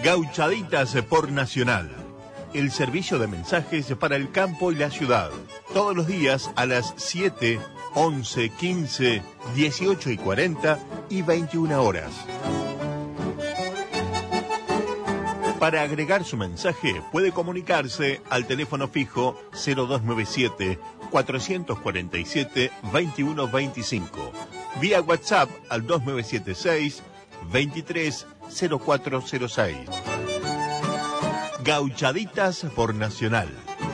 Gauchaditas por Nacional. El servicio de mensajes para el campo y la ciudad. Todos los días a las 7, 11, 15, 18 y 40 y 21 horas. Para agregar su mensaje puede comunicarse al teléfono fijo 0297 447 2125. Vía WhatsApp al 2976 230406. Gauchaditas por Nacional.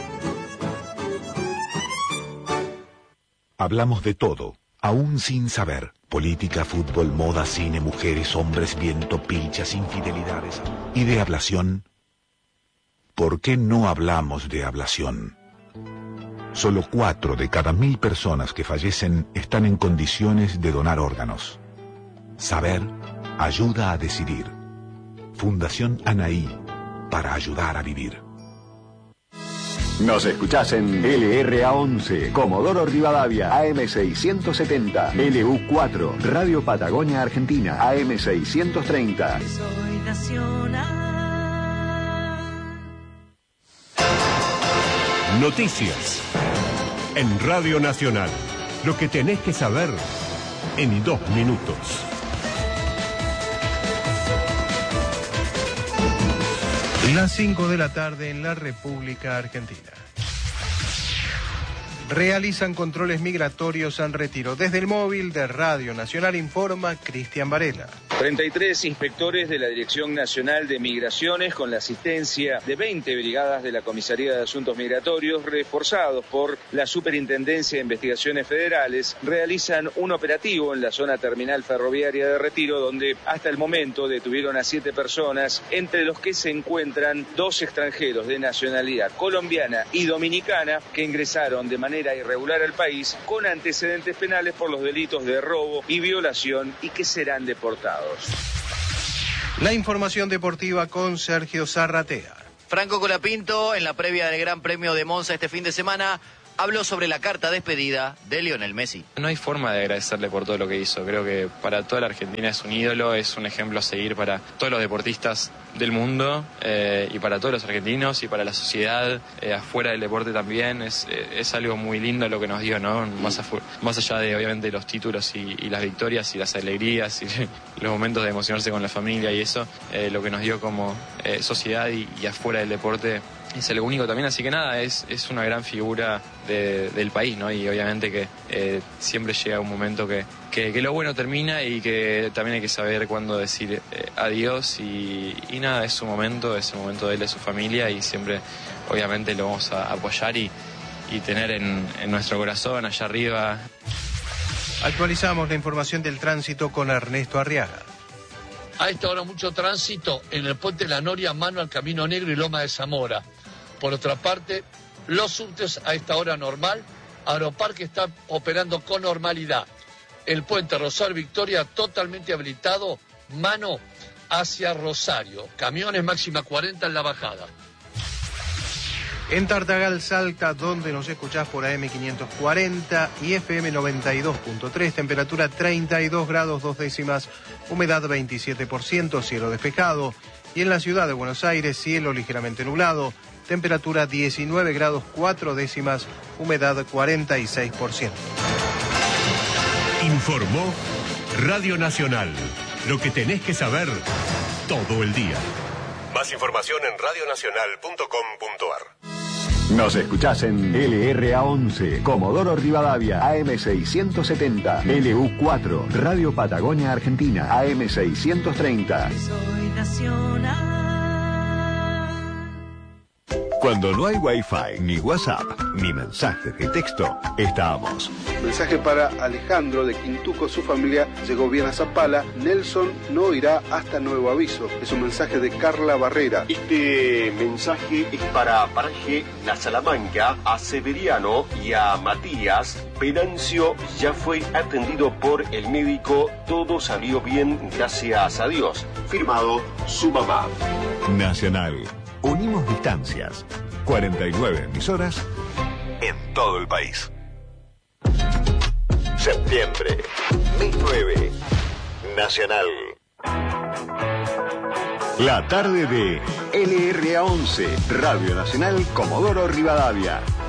Hablamos de todo, aún sin saber. Política, fútbol, moda, cine, mujeres, hombres, viento, pilchas, infidelidades. ¿Y de ablación? ¿Por qué no hablamos de ablación? Solo 4 de cada 1000 personas que fallecen están en condiciones de donar órganos. Saber ayuda a decidir. Fundación Anaí, para ayudar a vivir. Nos escuchás en LRA11, Comodoro Rivadavia, AM670, LU4, Radio Patagonia Argentina, AM630. Soy nacional. Noticias en Radio Nacional. Lo que tenés que saber en 2 minutos. Las 5 de la tarde en la República Argentina. Realizan controles migratorios en Retiro. Desde el móvil de Radio Nacional informa Cristian Varela. 33 inspectores de la Dirección Nacional de Migraciones, con la asistencia de 20 brigadas de la Comisaría de Asuntos Migratorios, reforzados por la Superintendencia de Investigaciones Federales, realizan un operativo en la zona terminal ferroviaria de Retiro, donde hasta el momento detuvieron a 7 personas, entre los que se encuentran 2 extranjeros de nacionalidad colombiana y dominicana que ingresaron de manera irregular al país con antecedentes penales por los delitos de robo y violación y que serán deportados. La información deportiva con Sergio Zarratea. Franco Colapinto, en la previa del Gran Premio de Monza este fin de semana, habló sobre la carta despedida de Lionel Messi. No hay forma de agradecerle por todo lo que hizo. Creo que para toda la Argentina es un ídolo, es un ejemplo a seguir para todos los deportistas del mundo y para todos los argentinos y para la sociedad afuera del deporte también. Es algo muy lindo lo que nos dio, ¿no? Más allá de obviamente los títulos y las victorias y las alegrías y los momentos de emocionarse con la familia y eso, lo que nos dio como sociedad y afuera del deporte es algo único también, así que nada, es una gran figura del país, ¿no? Y obviamente que siempre llega un momento que lo bueno termina y que también hay que saber cuándo decir adiós y nada, es su momento, es el momento de él, de su familia y siempre obviamente lo vamos a apoyar y tener en nuestro corazón allá arriba. Actualizamos la información del tránsito con Ernesto Arriaga. A esta hora mucho tránsito en el puente La Noria, mano al Camino Negro y Loma de Zamora. Por otra parte, los subtes a esta hora normal, Aeroparque está operando con normalidad. El puente Rosario Victoria totalmente habilitado, mano hacia Rosario. Camiones máxima 40 en la bajada. En Tartagal, Salta, donde nos escuchás por AM 540 y FM 92.3, temperatura 32 grados 2 décimas, humedad 27%, cielo despejado. Y en la ciudad de Buenos Aires, cielo ligeramente nublado, temperatura 19 grados 4 décimas, humedad 46%. Informó Radio Nacional. Lo que tenés que saber todo el día. Más información en radionacional.com.ar. Nos escuchás en LRA11, Comodoro Rivadavia, AM670, LU4, Radio Patagonia Argentina, AM630. Soy nacional. Cuando no hay Wi-Fi, ni WhatsApp, ni mensajes de texto, estamos. Mensaje para Alejandro de Quintuco, su familia llegó bien a Zapala. Nelson no irá hasta nuevo aviso. Es un mensaje de Carla Barrera. Este mensaje es para Paraje La Salamanca, a Severiano y a Matías. Venancio ya fue atendido por el médico, todo salió bien, gracias a Dios. Firmado su mamá. Nacional. Unimos distancias. 49 emisoras en todo el país. Septiembre, 1009. Nacional. La tarde de LRA 11, Radio Nacional Comodoro Rivadavia.